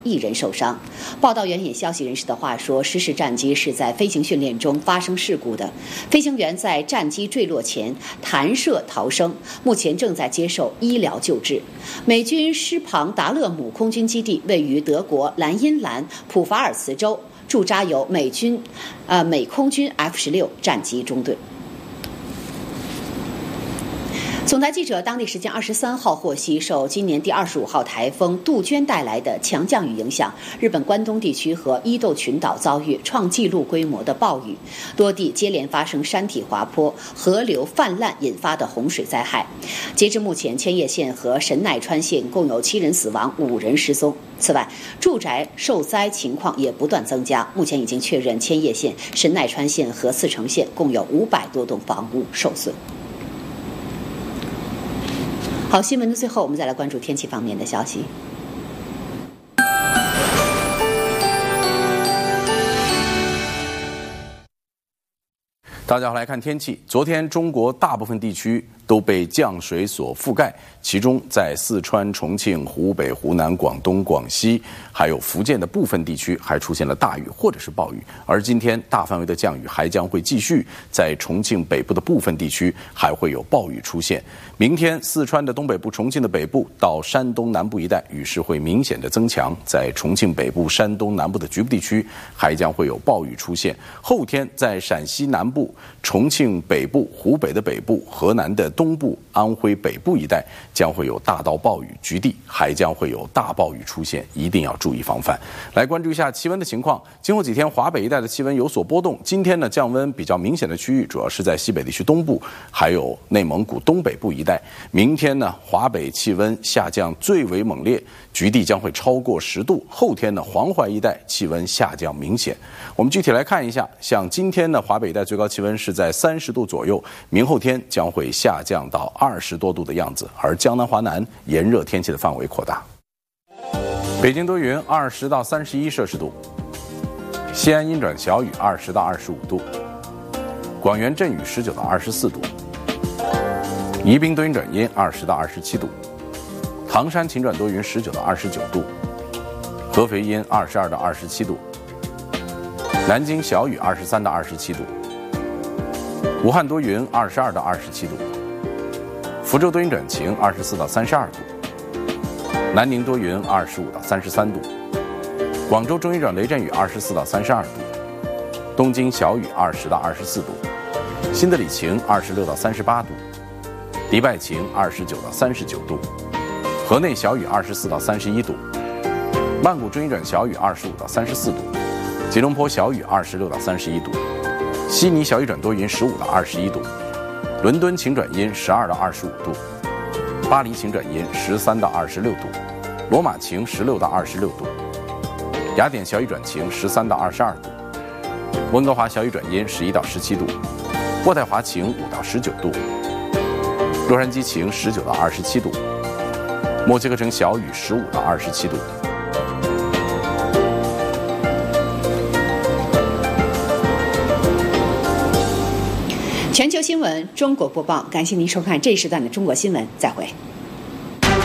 1人受伤。报道援引消息人士的话说，失事战机是在飞行训练中发生事故的，飞行员在战机坠落前弹射逃生，目前正在接受医疗救治。美军施庞达勒姆空军基地位于德国兰因兰普法尔茨州，驻扎有美空军 F-16战机中队。总台记者当地时间23号获悉，受今年第25号台风杜鹃带来的强降雨影响，日本关东地区和伊豆群岛遭遇创纪录规模的暴雨，多地接连发生山体滑坡、河流泛滥引发的洪水灾害。截至目前，千叶县和神奈川县共有7人死亡，5人失踪。此外，住宅受灾情况也不断增加，目前已经确认千叶县、神奈川县和茨城县共有500多栋房屋受损。好，新闻的最后，我们再来关注天气方面的消息。 大家好，来看天气。昨天中国大部分地区都被降水所覆盖，其中在四川、重庆、湖北、湖南、广东、广西还有福建的部分地区还出现了大雨或者是暴雨。而今天大范围的降雨还将会继续，在重庆北部的部分地区还会有暴雨出现。明天四川的东北部、重庆的北部到山东南部一带雨势会明显的增强，在重庆北部、山东南部的局部地区还将会有暴雨出现。后天在陕西南部、重庆北部、湖北的北部、河南的东部、安徽北部一带将会有大到暴雨，局地还将会有大暴雨出现，一定要注意防范。来关注一下气温的情况，今后几天华北一带的气温有所波动。今天呢，降温比较明显的区域主要是在西北地区东部，还有内蒙古东北部一带。明天呢，华北气温下降最为猛烈，局地将会超过10度。后天呢，黄淮一带气温下降明显。我们具体来看一下，像今天呢，华北一带最高气温是在30度左右，明后天将会下降到20多度的样子，而江南、华南炎热天气的范围扩大。北京多云，20到31摄氏度；西安阴转小雨，20到25度；广元阵雨，19到24度；宜宾多云转阴，20到27度；唐山晴转多云，19到29度；合肥阴，22到27度；南京小雨，23到27度；武汉多云，22到27度；福州多云转晴，24到32度；南宁多云，25到33度；广州中阴转雷阵雨，24到32度；东京小雨，20到24度；新德里晴，26到38度；迪拜晴，29到39度；河内小雨，24到31度；曼谷中阴转小雨，25到34度；吉隆坡小雨，26到31度；悉尼小雨转多云，15到21度；伦敦晴转阴，12到25度；巴黎晴转阴，13到26度；罗马晴16到26度；雅典小雨转晴，13到22度；温哥华小雨转阴，11到17度；渥太华晴5到19度；洛杉矶晴19到27度；墨西哥城小雨15到27度。 全球新闻中国播报，感谢您收看这一时段的中国新闻，再会。